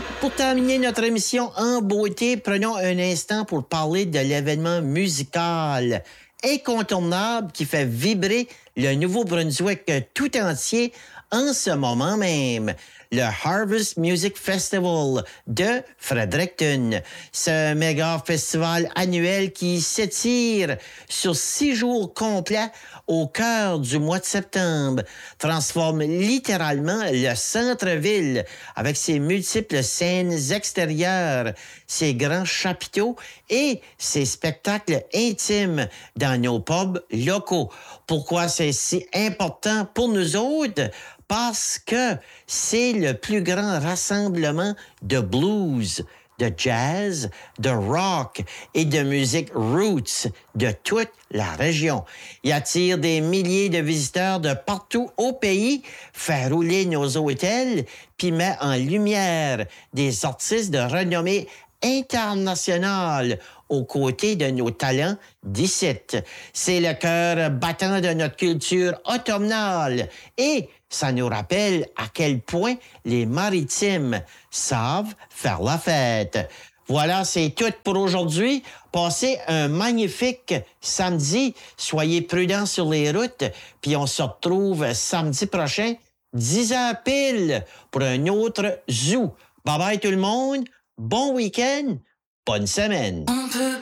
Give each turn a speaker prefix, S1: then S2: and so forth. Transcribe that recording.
S1: Pour terminer notre émission en beauté, prenons un instant pour parler de l'événement musical incontournable qui fait vibrer le Nouveau-Brunswick tout entier en ce moment même. Le Harvest Music Festival de Fredericton. Ce méga festival annuel qui s'étire sur 6 jours complets au cœur du mois de septembre transforme littéralement le centre-ville avec ses multiples scènes extérieures, ses grands chapiteaux et ses spectacles intimes dans nos pubs locaux. Pourquoi c'est si important pour nous autres? Parce que c'est le plus grand rassemblement de blues, de jazz, de rock et de musique roots de toute la région. Il attire des milliers de visiteurs de partout au pays, fait rouler nos hôtels, puis met en lumière des artistes de renommée internationale aux côtés de nos talents d'ici. C'est le cœur battant de notre culture automnale et ça nous rappelle à quel point les Maritimes savent faire la fête. Voilà, c'est tout pour aujourd'hui. Passez un magnifique samedi. Soyez prudents sur les routes. Puis on se retrouve samedi prochain, 10h pile, pour un autre zoo. Bye bye tout le monde. Bon week-end. Bonne semaine.